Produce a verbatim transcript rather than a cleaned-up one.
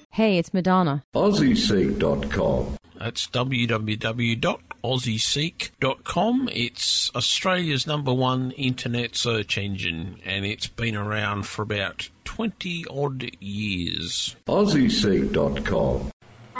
Hey, it's Madonna. Aussie Seek dot com. That's w w w dot aussie seek dot com. It's Australia's number one internet search engine, and it's been around for about twenty odd years. Aussie Seek dot com.